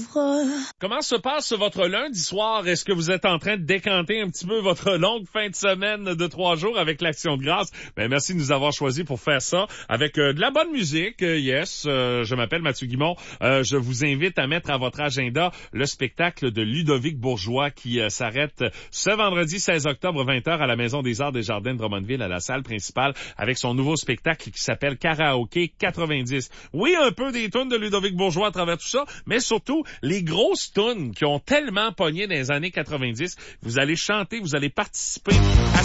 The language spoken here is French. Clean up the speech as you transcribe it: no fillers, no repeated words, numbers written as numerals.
pauvre. Comment se passe votre lundi soir? Est-ce que vous êtes en train de décanter un petit peu votre longue fin de semaine de 3 jours avec l'Action de grâce? Ben, merci de nous avoir choisi pour faire ça avec de la bonne musique. Je m'appelle Mathieu Guimond. Je vous invite à mettre à votre agenda le spectacle de Ludovic Bourgeois qui s'arrête ce vendredi 16 octobre 20h à la Maison des Arts des Jardins de Drummondville à la salle principale avec son nouveau spectacle qui s'appelle Karaoké 90. Oui, un peu des tunes de Ludovic Bourgeois à travers tout ça, mais surtout les grosses tunes qui ont tellement pogné dans les années 90. Vous allez chanter, vous allez participer à